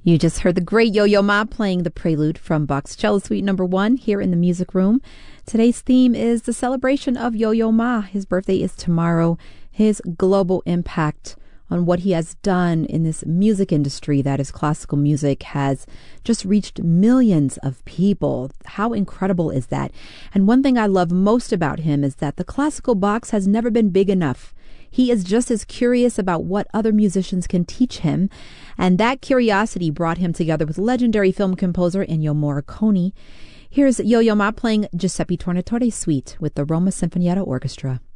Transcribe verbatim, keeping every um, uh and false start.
You just heard the great Yo-Yo Ma playing the prelude from Bach's Cello Suite Number One here in the music room. Today's theme is the celebration of Yo-Yo Ma. His birthday is tomorrow. His global impact on what he has done in this music industry that is classical music has just reached millions of people. How incredible is that? And one thing I love most about him is that the classical box has never been big enough. He is just as curious about what other musicians can teach him, and that curiosity brought him together with legendary film composer Ennio Morricone. Here's Yo-Yo Ma playing Giuseppe Tornatore's Suite with the Roma Sinfonietta Orchestra.